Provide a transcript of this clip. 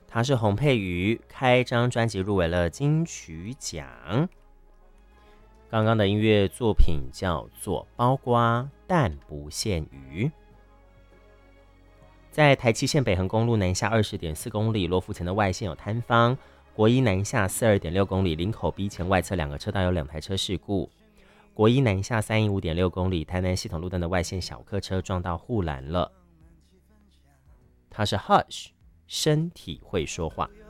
他是洪佩瑜，开张专辑入围了金曲奖。刚刚的音乐作品叫做《包瓜但不限于》。在台七线北横公路南下20.4公里，罗浮前的外线有坍方；国一南下42.6公里，林口 B 前外侧2个车道有2台车事故；国一南下315.6公里，台南系统路段的外线小客车撞到护栏了。他是 Hush， 身体会说话。